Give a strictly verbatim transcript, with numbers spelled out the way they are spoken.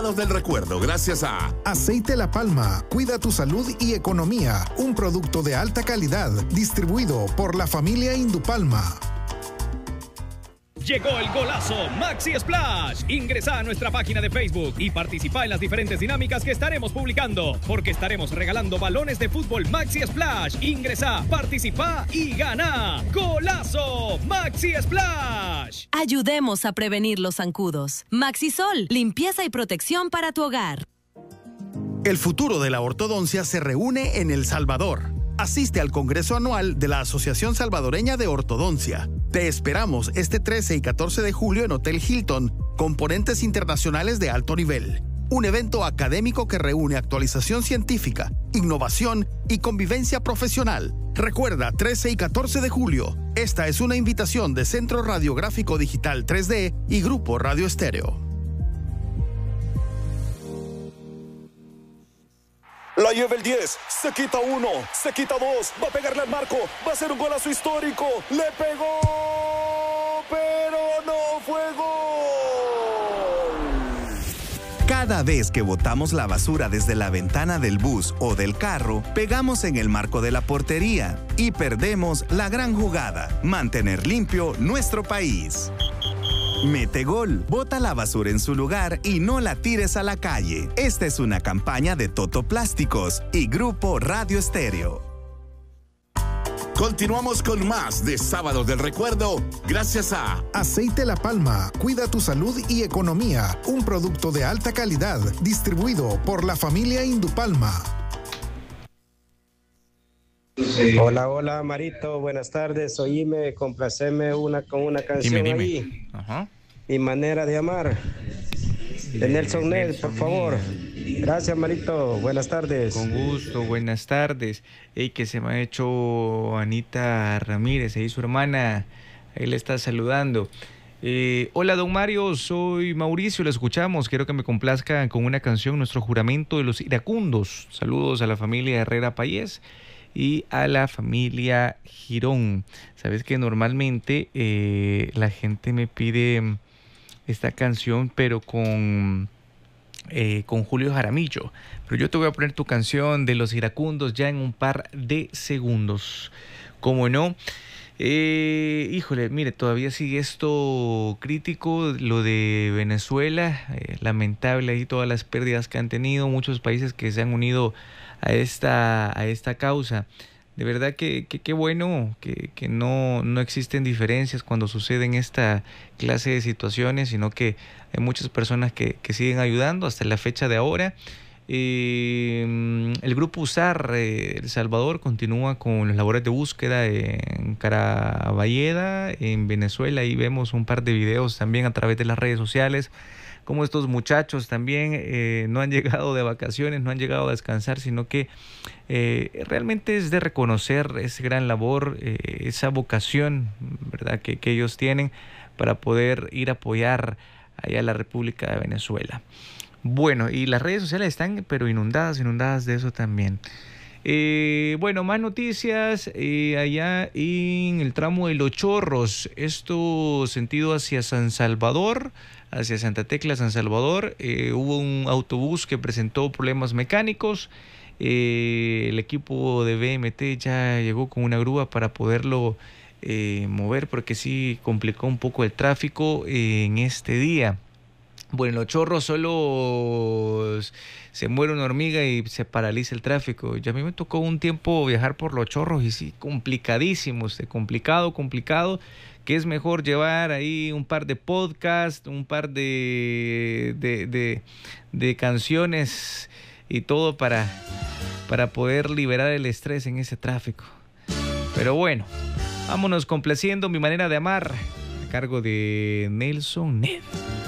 del recuerdo, gracias a Aceite La Palma, cuida tu salud y economía, un producto de alta calidad, distribuido por la familia Indupalma. Llegó el golazo Maxi Splash. Ingresa a nuestra página de Facebook y participa en las diferentes dinámicas que estaremos publicando, porque estaremos regalando balones de fútbol Maxi Splash. Ingresa, participa y gana. ¡Golazo Maxi Splash! Ayudemos a prevenir los zancudos. Maxisol, limpieza y protección para tu hogar. El futuro de la ortodoncia se reúne en El Salvador. Asiste al Congreso Anual de la Asociación Salvadoreña de Ortodoncia. Te esperamos este trece y catorce de julio en Hotel Hilton, con ponentes internacionales de alto nivel. Un evento académico que reúne actualización científica, innovación y convivencia profesional. Recuerda, trece y catorce de julio. Esta es una invitación de Centro Radiográfico Digital tres D y Grupo Radio Estéreo. La lleva el diez, se quita uno, se quita dos, va a pegarle al marco, va a ser un golazo histórico, le pegó, pero no fue gol. Cada vez que botamos la basura desde la ventana del bus o del carro, pegamos en el marco de la portería y perdemos la gran jugada, mantener limpio nuestro país. Metegol, bota la basura en su lugar y no la tires a la calle. Esta es una campaña de Toto Plásticos y Grupo Radio Estéreo. Continuamos con más de Sábados del Recuerdo, gracias a Aceite La Palma, cuida tu salud y economía, un producto de alta calidad, distribuido por la familia Indupalma. Sí. Hola, hola, Marito, buenas tardes. Oíme, complaceme una, con una canción dime, dime. Ahí. Ajá. Mi manera de amar. De Nelson Ned, por favor. Gracias, Marito. Buenas tardes. Con gusto, buenas tardes. Ey, que se me ha hecho Anita Ramírez, ahí su hermana. Ahí le está saludando. Eh, hola, don Mario, soy Mauricio, lo escuchamos. Quiero que me complazca con una canción, Nuestro Juramento de los Iracundos. Saludos a la familia Herrera Payés y a la familia Girón. Sabes que normalmente eh, la gente me pide esta canción, pero con, eh, con Julio Jaramillo. Pero yo te voy a poner tu canción de los Iracundos ya en un par de segundos. ¿Cómo no? Eh, híjole, mire, todavía sigue esto crítico, lo de Venezuela. Eh, lamentable ahí todas las pérdidas que han tenido muchos países que se han unido a esta, a esta causa. De verdad que qué bueno que, que no, no existen diferencias cuando suceden esta clase de situaciones, sino que hay muchas personas que, que siguen ayudando hasta la fecha de ahora. Eh, el grupo U S A R eh, El Salvador continúa con las labores de búsqueda en Caraballeda, en Venezuela. Ahí vemos un par de videos también a través de las redes sociales, como estos muchachos también eh, no han llegado de vacaciones, no han llegado a descansar, sino que eh, realmente es de reconocer esa gran labor, eh, esa vocación, ¿verdad?, que, que ellos tienen para poder ir a apoyar allá a la República de Venezuela. Bueno, y las redes sociales están pero inundadas, inundadas de eso también. Eh, bueno, más noticias eh, allá en el tramo de Los Chorros, esto sentido hacia San Salvador, hacia Santa Tecla, San Salvador. Eh, hubo un autobús que presentó problemas mecánicos. Eh, el equipo de B M T ya llegó con una grúa para poderlo eh, mover, porque sí complicó un poco el tráfico eh, en este día. Bueno, en Los Chorros solo se muere una hormiga y se paraliza el tráfico. Ya a mí me tocó un tiempo viajar por Los Chorros y sí, complicadísimo, complicado, complicado, que es mejor llevar ahí un par de podcasts, un par de, de, de, de canciones y todo para, para poder liberar el estrés en ese tráfico. Pero bueno, vámonos complaciendo Mi Manera de Amar, a cargo de Nelson Ned.